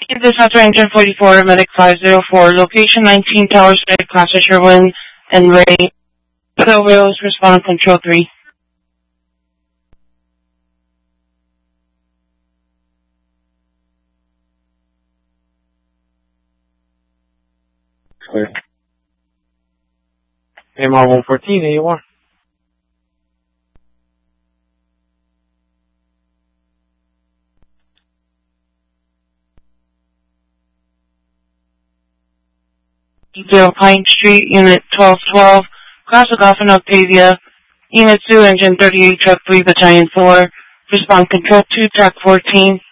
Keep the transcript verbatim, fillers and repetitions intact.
Dispatch Engine forty-four, Medic five zero four, location nineteen Tower Street, Class Sherwin and Ray. So Wheels, respond control three. Clear. A M R one fourteen, A U R. Zero Pine Street, Unit twelve twelve, Class of Golf and Octavia, Unit two, Engine thirty-eight, Truck three, Battalion four, respond control two, Track fourteen.